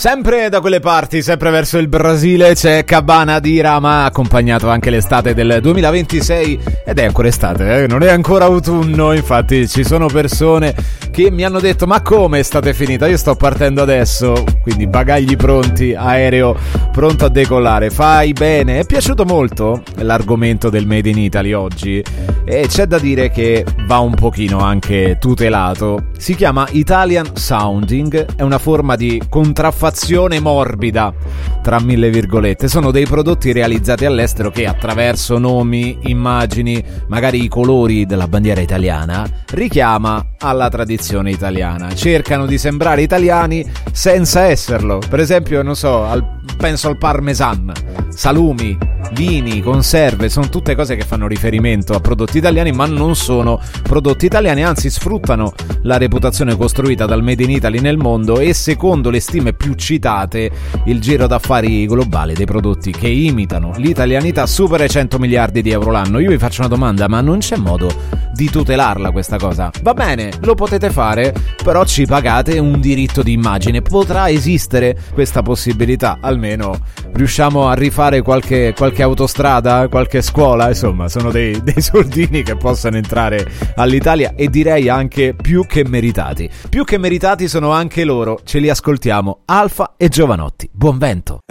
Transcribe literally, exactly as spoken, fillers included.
Sempre da quelle parti, sempre verso il Brasile, c'è Cabana di Rama, accompagnato anche l'estate del duemilaventisei, ed è ancora estate, eh? Non è ancora autunno. Infatti ci sono persone che mi hanno detto: ma come estate finita? Io sto partendo adesso, quindi bagagli pronti, aereo pronto a decollare. Fai bene, è piaciuto molto l'argomento del Made in Italy oggi, e c'è da dire che va un pochino anche tutelato. Si chiama Italian Sounding, è una forma di contraffazione morbida, tra mille virgolette. Sono dei prodotti realizzati all'estero che attraverso nomi, immagini, magari i colori della bandiera italiana, richiama alla tradizione italiana. Cercano di sembrare italiani senza esserlo. Per esempio, non so, al, penso al parmesan, salumi, vini, conserve, sono tutte cose che fanno riferimento a prodotti italiani, ma non sono prodotti italiani, anzi sfruttano la reputazione costruita dal Made in Italy nel mondo, e secondo le stime più citate il giro d'affari globale dei prodotti che imitano l'italianità supera i cento miliardi di euro l'anno. Io vi faccio una domanda: ma non c'è modo di tutelarla questa cosa? Va bene, lo potete fare, però ci pagate un diritto di immagine. Potrà esistere questa possibilità? Almeno riusciamo a rifare qualche, qualche autostrada, qualche scuola, insomma sono dei, dei soldini che possono entrare all'Italia, e direi anche più che meritati. Più che meritati sono anche loro, ce li ascoltiamo, Alfa e Giovanotti. Buon vento.